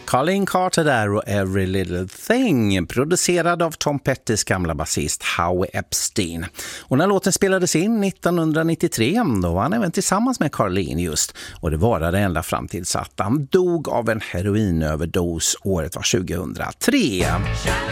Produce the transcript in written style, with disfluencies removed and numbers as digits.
Colin Carter där och Every Little Thing, producerad av Tom Pettys gamla basist Howie Epstein. Och när låten spelades in 1993, då var han även tillsammans med Carlene just. Och det varade ända fram till att han dog av en heroinöverdos. Året var 2003.